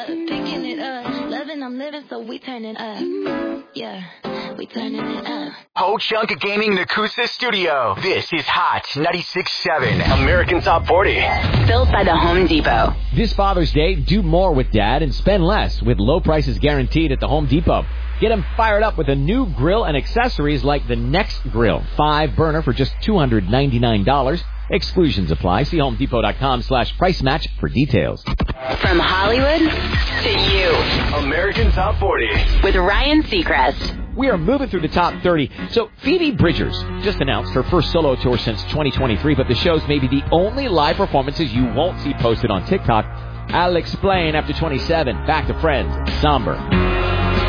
Picking it up, loving, I'm living, so we turning up. Yeah, we turning it up. Ho Chunk Gaming Nakusa Studio. This is Hot 96.7 American Top 40. Built by the Home Depot. This Father's Day, do more with Dad and spend less with low prices guaranteed at the Home Depot. Get him fired up with a new grill and accessories like the Next Grill 5-burner for just $299. Exclusions apply. See HomeDepot.com/price match for details. From Hollywood to you. American Top 40. With Ryan Seacrest. We are moving through the top 30. So Phoebe Bridgers just announced her first solo tour since 2023, but the shows may be the only live performances you won't see posted on TikTok. I'll explain after 27. Back to Friends. Somber.